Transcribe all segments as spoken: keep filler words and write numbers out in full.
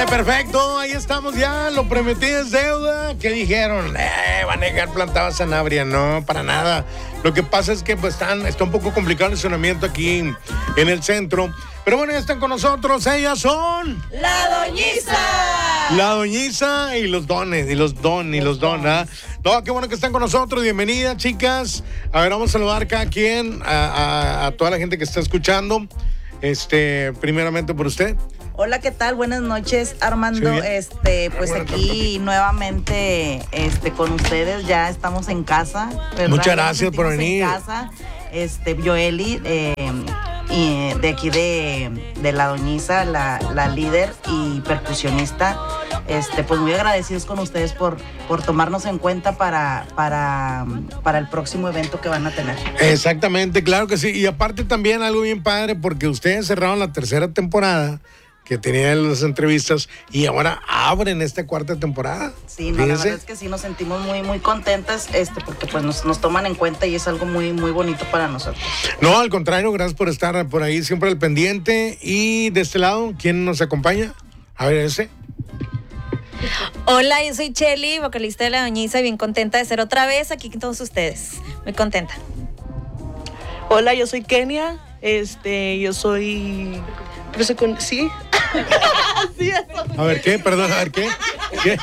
Sale perfecto, ahí estamos ya, lo prometí es deuda. ¿Qué dijeron? Eh, van a dejar plantada Sanabria. No, para nada. Lo que pasa es que pues están, está un poco complicado el estacionamiento aquí en el centro. Pero bueno, ya están con nosotros, ellas son... ¡La Doñiza! La Doñiza y los dones, y los don, y los don, ¿ah? No, qué bueno que están con nosotros, bienvenida, chicas. A ver, vamos a saludar cada quien, a, a, a toda la gente que está escuchando. Este, primeramente por usted. Hola, ¿qué tal? Buenas noches, Armando. Sí, este, pues bueno, aquí nuevamente este, con ustedes, ya estamos en casa, ¿verdad? Muchas gracias por en venir. casa. Este, Joeli, eh, y de aquí de, de La Doñiza, la, la líder y percusionista. Este, pues muy agradecidos con ustedes por, por tomarnos en cuenta para, para, para el próximo evento que van a tener. Exactamente, claro que sí. Y aparte también algo bien padre, porque ustedes cerraron la tercera temporada que tenían las entrevistas y ahora abren esta cuarta temporada. Sí, no, la verdad es que sí nos sentimos muy, muy contentas, este, porque pues nos, nos toman en cuenta y es algo muy, muy bonito para nosotros. No, al contrario, gracias por estar por ahí siempre al pendiente. Y de este lado, ¿quién nos acompaña? A ver, ese. Hola, yo soy Chely, vocalista de La Doñiza, y bien contenta de ser otra vez aquí con todos ustedes. Muy contenta. Hola, yo soy Kenia. Este, yo soy... ¿Sí? Sí, a ver, ¿qué? Perdón, a ver, ¿qué? ¿Qué?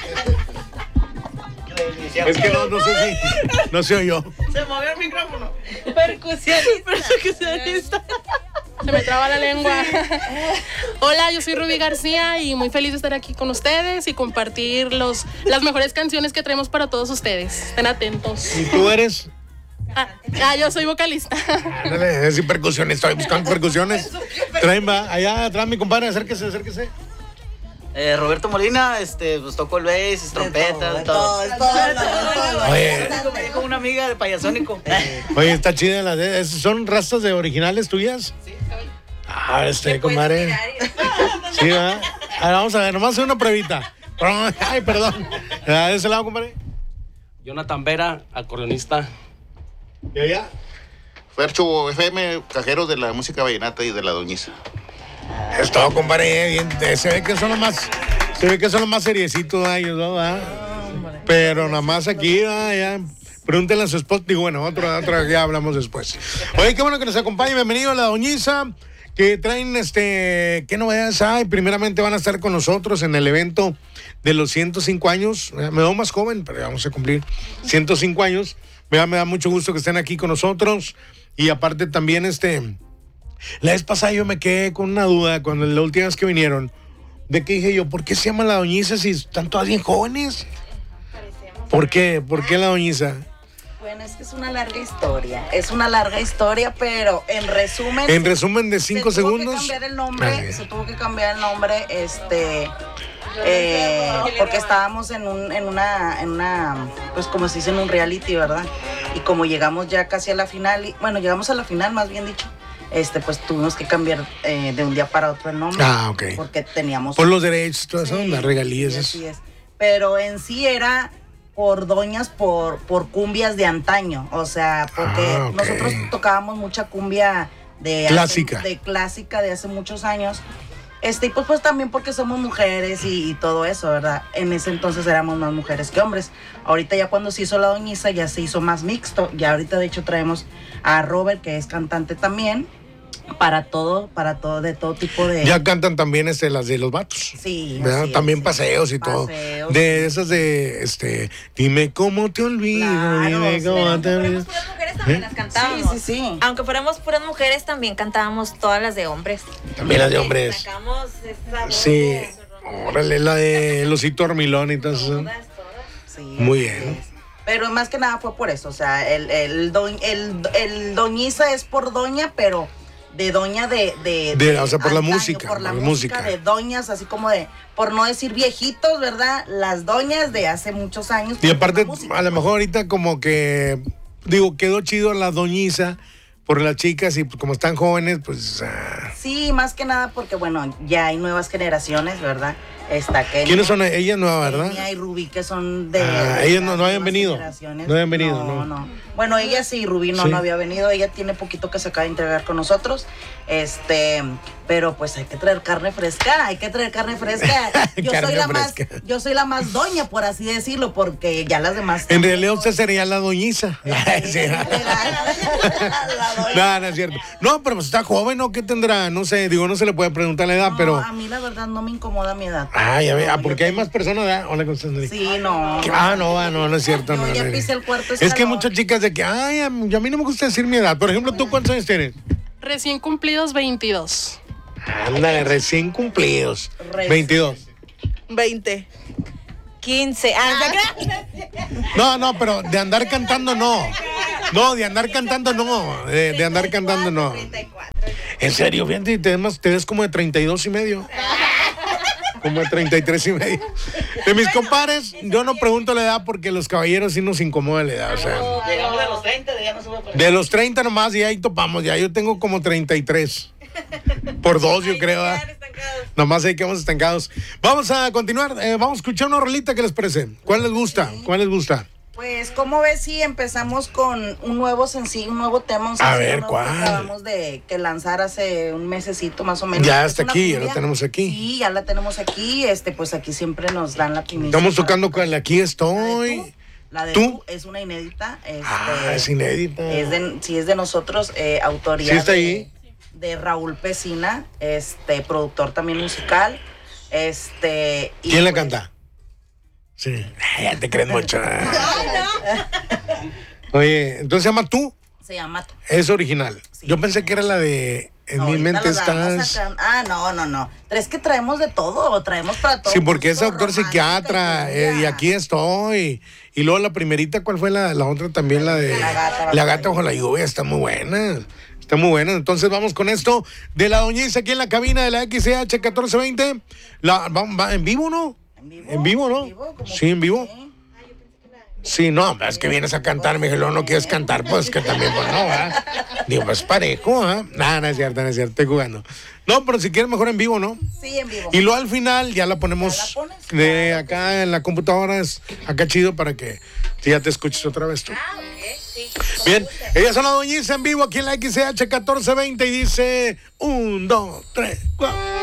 Es que no, no sé si... No sé yo. Se movió el micrófono. Percusionista. Percusionista. Se me traba la lengua. Hola, yo soy Rubí García y muy feliz de estar aquí con ustedes y compartir los, las mejores canciones que traemos para todos ustedes. Estén atentos. ¿Y tú eres? Ah, ah, yo soy vocalista. Ándale, es percusionista, estoy buscando percusiones. Traen, va, allá atrás mi compadre, acérquese, acérquese. Eh, Roberto Molina, este, pues toco el bass, trompeta, de todo. todo, todo, todo. Oye, Me dijo una amiga de Payasónico. oye, está chida la de... ¿Son razas de originales tuyas? Sí, Ah, este, comadre. Sí, ¿verdad? A ver, vamos a ver, nomás hacer una pruebita. Ay, perdón. ¿De ese lado, compadre? Jonathan Vera, acordeonista. ¿Y allá? Fercho F M, cajero de la música vallenata y de La Doñiza. Es todo, compadre, bien. Se ve que son los más, se ve que son los más seriecitos de ellos, ¿no? ¿verdad? Pero nada más aquí, ¿verdad? Ya. Pregúntenle a su esposo. Digo, bueno, otro, otro ya hablamos después. Oye, qué bueno que nos acompañe. Bienvenido a La Doñiza. Que traen, este, ¿qué novedades hay? Primeramente van a estar con nosotros en el evento de los ciento cinco años. Me veo más joven, pero vamos a cumplir ciento cinco años. Me da, me da mucho gusto que estén aquí con nosotros. Y aparte también, este, la vez pasada yo me quedé con una duda cuando la última vez que vinieron, de que dije yo, ¿por qué se llama La Doñiza si están todas bien jóvenes? ¿Por qué? ¿Por qué La Doñiza? Bueno, es que es una larga historia, es una larga historia, pero en resumen... En resumen de cinco se tuvo segundos. que cambiar el nombre, Ay. se tuvo que cambiar el nombre, este... Eh, porque estábamos en un, en una, en una, pues como se dice, en un reality, ¿verdad? Y como llegamos ya casi a la final, y, bueno, llegamos a la final, más bien dicho, este, pues tuvimos que cambiar eh, de un día para otro el nombre. Ah, ok. Porque teníamos... Por los derechos, todas Sí, esas las regalías. sí, así es. Pero en sí era por doñas, por, por cumbias de antaño, o sea, porque Ah, ok. nosotros tocábamos mucha cumbia de Clásica. hace, de clásica de hace muchos años. Este, y pues, pues también porque somos mujeres y, y todo eso, ¿verdad? En ese entonces éramos más mujeres que hombres. Ahorita ya cuando se hizo La Doñiza ya se hizo más mixto. Ya ahorita de hecho traemos a Robert, que es cantante también, para todo, para todo, de todo tipo de... Ya cantan también este, las de los vatos. Sí, ¿verdad? así También es, paseos y paseos, todo. De sí. esas de, este, dime cómo te olvido, Claro, dime sí. cómo Aunque te fuéramos olvido. puras mujeres también ¿Eh? las cantábamos. Sí, sí, sí. Aunque fuéramos puras mujeres también cantábamos todas las de hombres. También las de hombres. Sacamos esa voz, Sí, esa órale, la de el osito Dormilón y todo eso. todas, todas. Sí, Muy así bien. es. Pero más que nada fue por eso, o sea, el, el, do- el, el Doñiza es por doña, pero de doña de... de, De- o sea, por la antaño, música, Por la por la música, música. de doñas, así como de, por no decir viejitos, ¿verdad? Las doñas de hace muchos años. Y aparte, por la música. a lo mejor ahorita como que, digo, quedó chido la Doñiza por las chicas y pues, como están jóvenes, pues... ah, Sí, más que nada porque, bueno, ya hay nuevas generaciones, ¿verdad? Está Kenia. ¿Quiénes son ellas nuevas, verdad? Kenia y Rubí, que son de... Ah, de ellas no, las no habían nuevas venido. generaciones. No habían venido, No, no. no. Bueno, ella sí, Rubí no, Sí. no había venido. Ella tiene poquito que se acaba de integrar con nosotros. Este, pero pues hay que traer carne fresca, hay que traer carne fresca. Yo Carne soy la más, fresca. yo soy la más doña, por así decirlo, porque ya las demás. En realidad usted sería la doñiza. Sí. No, no es cierto. No, pero pues está joven, ¿no? ¿Qué tendrá? No sé, digo, no se le puede preguntar la edad, No, pero... a mí la verdad no me incomoda mi edad. Ah, ya ve, ah, No, porque yo hay tengo- más personas, ¿verdad? Hola, Constantino. Sí, no. Ah, no, ah, no, no es cierto. Yo no, ya no, pisé el cuarto Es que hay escalón. muchas chicas de que, ay, a mí a mí no me gusta decir mi edad. Por ejemplo, ¿tú cuántos años tienes? Recién cumplidos veintidós. Ándale, recién cumplidos. Recién. veintidós. veinte. quince. Ah, ¿se cree? No, no, pero de andar cantando no. No, de andar cantando no. De, de andar cantando no. En serio, fíjate, te ves, más- te ves como de treinta y dos y medio. Como de treinta y tres y medio. De mis compadres, yo no pregunto la edad porque los caballeros sí nos incomoda la edad. O sea, Llegamos a los treinta, de ya no sube por de los treinta nomás y ahí topamos. Ya yo tengo como treinta y tres. Por dos, yo creo. ¿verdad? Nomás ahí quedamos estancados. Vamos a continuar. eh, vamos a escuchar una rolita. ¿Qué les parece? ¿Cuál les gusta? ¿Cuál les gusta? Pues, ¿cómo ves si empezamos con un nuevo sencillo, un nuevo tema? Un sencillo ver, nuevo ¿cuál? Que acabamos de que lanzar hace un mesecito más o menos. Ya Es está una aquí, ya cumbia. lo tenemos aquí. Sí, ya la tenemos aquí. Este, pues aquí siempre nos dan la primicia. Estamos para- tocando con el Aquí La de estoy. Tú, la de ¿Tú? Tú es una inédita. Este, Ah, es inédita. Es de, sí, es de nosotros, eh, autoría Sí está de, ahí. de Raúl Pesina, este, productor también musical. Este, y ¿Quién la pues, canta? Sí. Ay, ya te crees mucho. Oye, entonces se llama Tú. Se llama Tú. Es original. Sí. Yo pensé que era la de En mi Ahorita mente las vamos estás. sacando. Ah, no, no, no. Pero es que traemos de todo, traemos para todo. Sí, porque es gusto, autor romántica, psiquiatra eh, y cumbia. aquí estoy. Y luego la primerita, ¿cuál fue la, la otra también? La de La gata bajo La la gata bajo la lluvia, está muy buena. Está muy buena. Entonces vamos con esto de la doñiza aquí en la cabina de la X C H catorce veinte. La, va, va en vivo, ¿no? ¿En vivo? ¿En vivo, no? ¿En vivo? ¿Cómo Sí, en vivo. que? Sí, no, es que vienes a cantar, me dije, luego no quieres cantar, pues que también, pues no, ¿verdad? Digo, pues parejo, ¿ah? No, no es cierto, no es cierto, estoy jugando. No, pero si quieres mejor en vivo, ¿no? Sí, en vivo. Y luego al final ya la ¿Ya ponemos la pones? de Claro acá en la computadora, es acá chido para que ya te escuches otra vez tú. Bien, ella son la doñiza en vivo aquí en la X C H catorce veinte y dice un, dos, tres, cuatro.